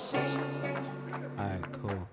Alright, cool.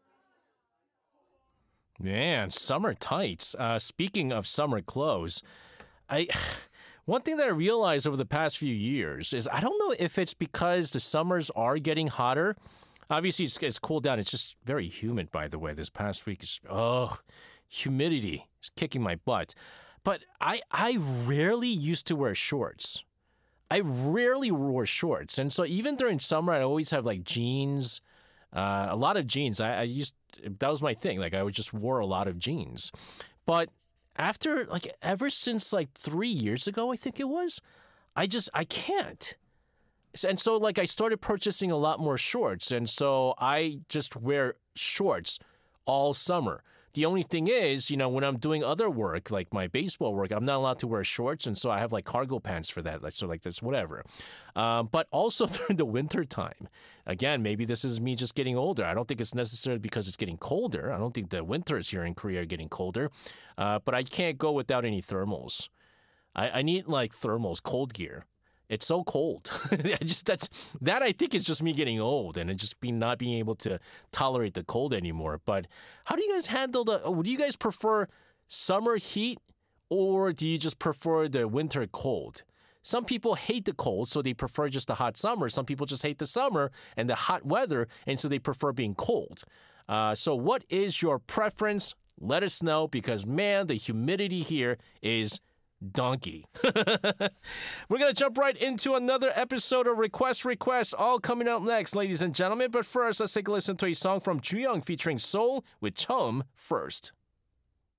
Man, summer tights. Speaking of summer clothes, one thing that I realized over the past few years is I don't know if it's because the summers are getting hotter. Obviously, it's cooled down. It's just very humid, by the way. This past week, humidity is kicking my butt. But I rarely used to wear shorts. I rarely wore shorts. And so even during summer, I always have like jeans, a lot of jeans. That was my thing. Like I would just wore a lot of jeans. But ever since like 3 years ago, I think it was, I can't. And so like I started purchasing a lot more shorts. And so I just wear shorts all summer. The only thing is, when I'm doing other work, like my baseball work, I'm not allowed to wear shorts. And so I have like cargo pants for that. So like that's whatever. But also during the winter time, again, maybe this is me just getting older. I don't think it's necessarily because it's getting colder. I don't think the winters here in Korea are getting colder. But I can't go without any thermals. I need like thermals, cold gear. It's so cold. I think it's just me getting old and not being able to tolerate the cold anymore. But how do you guys handle do you guys prefer summer heat or do you just prefer the winter cold? Some people hate the cold, so they prefer just the hot summer. Some people just hate the summer and the hot weather, and so they prefer being cold. So what is your preference? Let us know because, man, the humidity here is donkey. We're going to jump right into another episode of Request, all coming up next, ladies and gentlemen. But first, let's take a listen to a song from Jooyoung featuring Soul with Chum first.